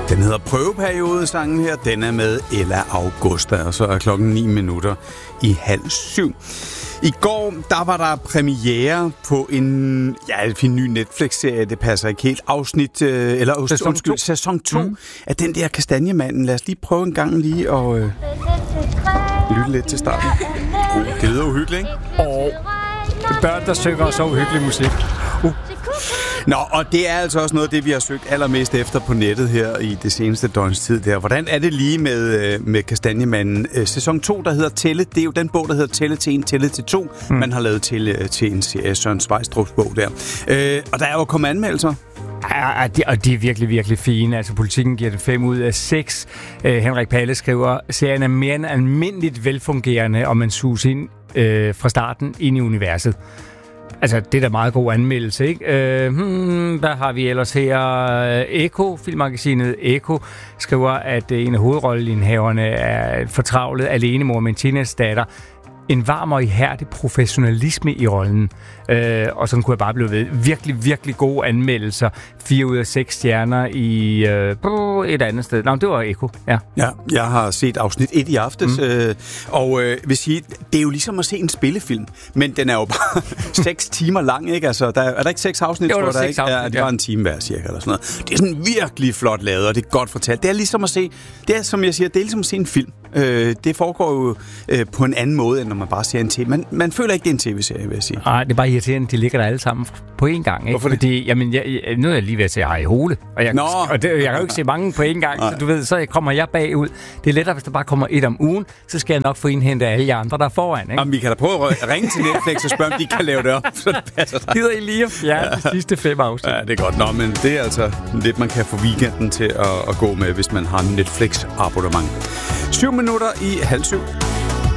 Den hedder Prøveperiode, sangen her. Den er med Ella Augusta, og så er klokken 7:09. I går, der var der premiere på en ny Netflix-serie, det passer ikke helt, sæson 2 af den der Kastanjemanden. Lad os lige prøve en gang lige at lytte lidt til starten. Det lyder uhyggeligt, ikke? Og børn, der synger så uhyggelig musik. Nå, og det er altså også noget af det, vi har søgt allermest efter på nettet her i det seneste døgns tid der. Hvordan er det lige med Kastanjemanden? Sæson 2, der hedder Tælle, det er jo den bog, der hedder Tælle til 1, Tælle til 2. Man har lavet til en serie, Søren Sveistrups bog der. Og der er jo kommet anmeldelser. Ja, og de er virkelig, virkelig fine. Altså, Politikken giver det 5 ud af 6. Henrik Palle skriver, serien er mere end almindeligt velfungerende, og man suges ind fra starten ind i universet. Altså, det er da meget god anmeldelse, ikke? Hvad har vi ellers her? Eko, filmmagasinet Eko, skriver, at en af hovedrolleindhaverne er fortravlet alenemor med en teenage-datter. En varm og ihærdig professionalisme i rollen. Og sådan kunne jeg bare blive ved. Virkelig, virkelig gode anmeldelser. 4 ud af 6 stjerner i et andet sted. Nå, det var Eko. Ja, jeg har set afsnit 1 i aftes. Og vil sige, det er jo ligesom at se en spillefilm. Men den er jo bare 6 timer lang, ikke? Altså, er der ikke 6 afsnit? Jo, der er 6 afsnit, ja. Det var en time hver cirka, eller sådan noget. Det er sådan virkelig flot lavet, og det er godt fortalt. Det er ligesom at se, som jeg siger, det er ligesom at se en film. Det foregår jo på en anden måde, end når man bare ser en tv. Man føler ikke, det er en tv-serie, vil jeg sige. Nej, det er bare irriterende, de ligger der alle sammen på én gang. Ikke? Hvorfor det? Fordi, jamen, nu er jeg lige ved at se Harry Hole, og jeg kan jo ikke se mange på én gang, så du ved, så kommer jeg bagud. Det er lettere, hvis der bare kommer et om ugen, så skal jeg nok få indhentet alle de andre, der er foran. Ikke? Jamen, vi kan da prøve at ringe til Netflix og spørge, om de kan lave det op, så det passer dig. Gider I lige at fjerne de sidste 5 afsnit? Ja, det er godt. Nå, men det er altså lidt, man kan få weekenden til at gå med, hvis man har Netflix-abonnement. 7:07.